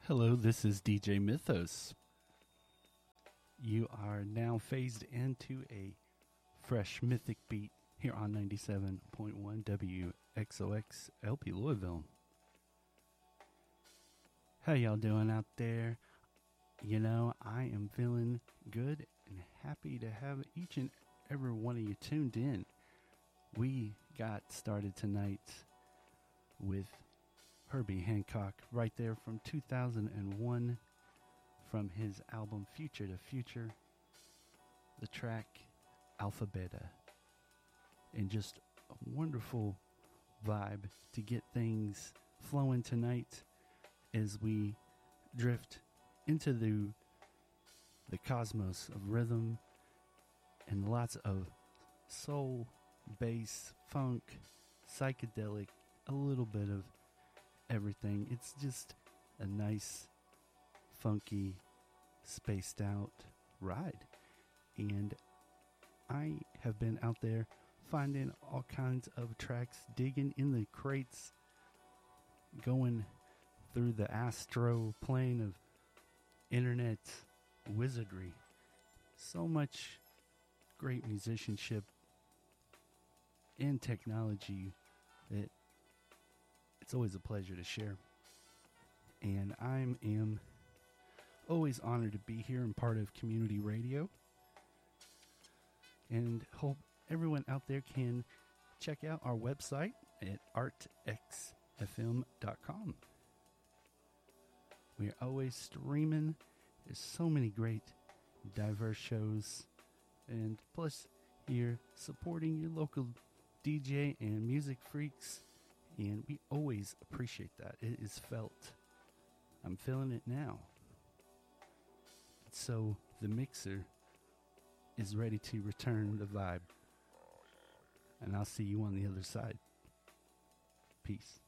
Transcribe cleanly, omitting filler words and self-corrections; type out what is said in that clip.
Hello, this is DJ Mythos. You are now phased into a fresh mythic beat here on 97.1 WXOX LP Louisville. How y'all doing out there? You know, I am feeling good and happy to have each and every one of you tuned in. We got started tonight with Herbie Hancock right there from 2001 from his album Future to Future, the track Alpha Beta, and just a wonderful vibe to get things flowing tonight as we drift into the cosmos of rhythm and lots of soul, bass, funk, psychedelic, a little bit of everything. It's just a nice, funky, spaced out ride. And I have been out there finding all kinds of tracks, digging in the crates, going through the astro plane of internet wizardry. So much great musicianship and technology that it's always a pleasure to share. And I am always honored to be here and part of community radio. And hope everyone out there can check out our website at artxfm.com. We are always streaming. There's so many great, diverse shows. And plus, you're supporting your local DJ and music freaks. And we always appreciate that. It is felt. I'm feeling it now. So the mixer is ready to return the vibe. And I'll see you on the other side. Peace.